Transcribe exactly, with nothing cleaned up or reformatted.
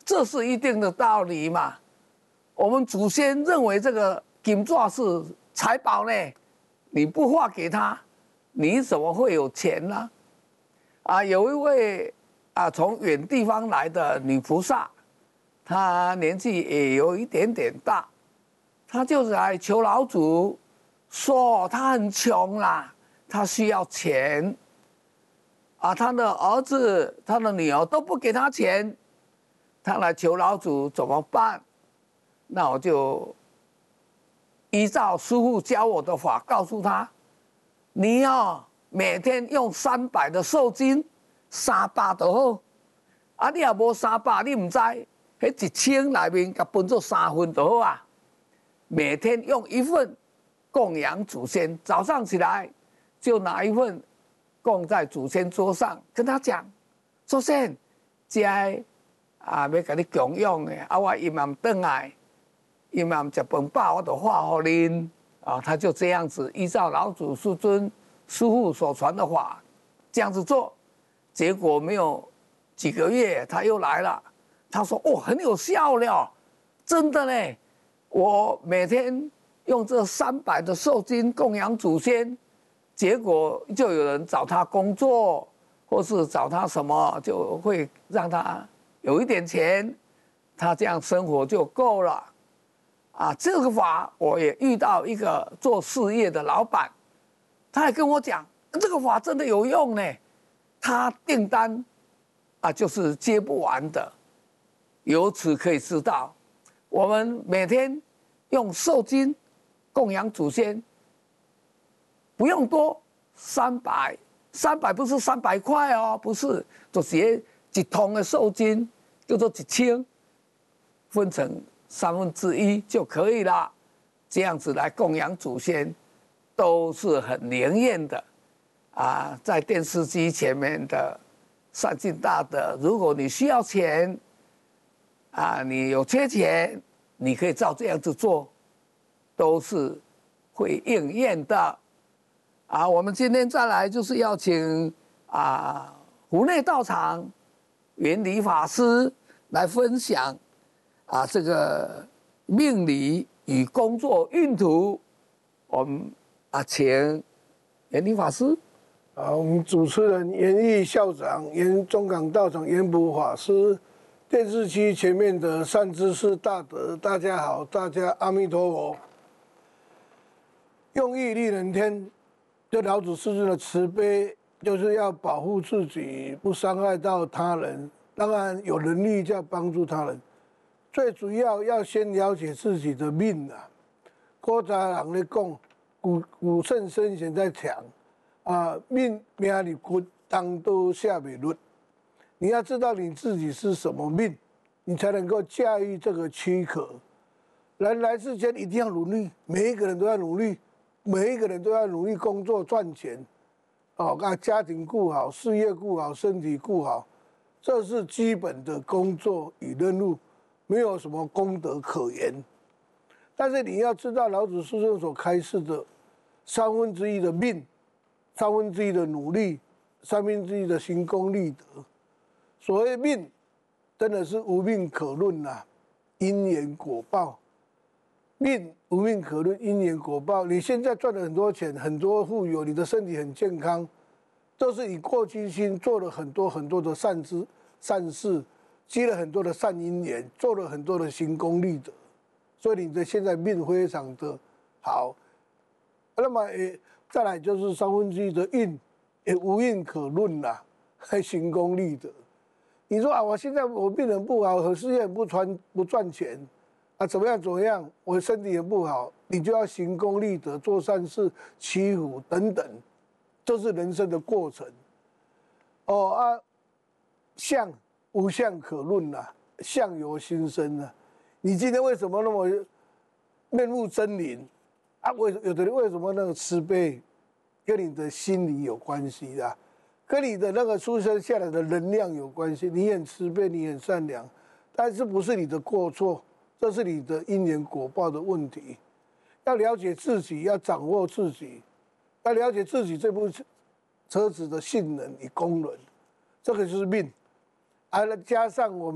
这是一定的道理嘛。我们祖先认为这个金爪是财宝呢，你不化给他，你怎么会有钱呢？啊，有一位啊从远地方来的女菩萨，她年纪也有一点点大，她就是来求老祖，说她很穷啦，她需要钱。啊，她的儿子、她的女儿都不给她钱，她来求老祖怎么办？那我就依照师父教我的法，告诉她，你哦每天用三百的寿金，三百就好。啊，你也无三百，你唔知，迄一千内面甲分做三份就好啊。每天用一份供养祖先，早上起来就拿一份供在祖先桌上，跟他讲，祖先，这啊要甲你供养的，啊我伊嘛唔转来，伊嘛唔食饭饱，我就化互恁。啊，他就这样子依照老祖师尊师父所传的法，这样子做，结果没有几个月他又来了，他说哦很有效了，真的呢，我每天用这三百的寿金供养祖先，结果就有人找他工作，或是找他什么，就会让他有一点钱，他这样生活就够了。啊，这个法我也遇到一个做事业的老板，他也跟我讲，这个法真的有用呢。他订单啊就是接不完的，由此可以知道，我们每天用寿金供养祖先，不用多，三百，三百不是三百块哦，不是，就是一桶的寿金叫做一千，分成三分之一就可以了，这样子来供养祖先，都是很灵验的。啊，在电视机前面的善信大德，如果你需要钱，啊，你有缺钱，你可以照这样子做，都是会应验的。啊，我们今天再来就是要请啊湖内道场圆理法师来分享。啊，这个命理与工作运途，我们啊，请圆理法师。 啊，我们主持人严毅校长、严中港道场严补法师，电视机前面的善知识大德，大家好，大家阿弥陀佛。用意利人天，就老祖师尊的慈悲，就是要保护自己，不伤害到他人。当然有能力就要帮助他人。最主要要先了解自己的命啊。古早人咧讲，古古圣先贤在讲啊，命命里骨当都下美律。你要知道你自己是什么命，你才能够驾驭这个躯壳。人来世间一定要努力，每一个人都要努力，每一个人都要努力工作赚钱，哦，把家庭顾好，事业顾好，身体顾好，这是基本的工作与任务。没有什么功德可言，但是你要知道老祖师尊所开示的三分之一的命，三分之一的努力，三分之一的行功立德。所谓命，真的是无命可论呐、啊，因缘果报。命无命可论，因缘果报。你现在赚了很多钱，很多富有，你的身体很健康，都是你过去心做了很多很多的善知善事。积了很多的善因缘，做了很多的行功立德，所以你的现在命非常的好。那么，诶，再来就是三分之一的运，也无运可论啦，还行功立德。你说啊，我现在我命很不好，我事业不赚不赚钱，啊，怎么样怎么样，我身体也不好，你就要行功立德，做善事，祈福等等，这是人生的过程。哦啊，相。无相可论呐、啊，相由心生啊。你今天为什么那么面目狰狞啊？为有的人为什么那个慈悲，跟你的心理有关系的、啊，跟你的那个出生下来的能量有关系。你很慈悲，你很善良，但是不是你的过错，这是你的因缘果报的问题。要了解自己，要掌握自己，要了解自己这部车子的性能与功能，这个就是命。啊，加上我们。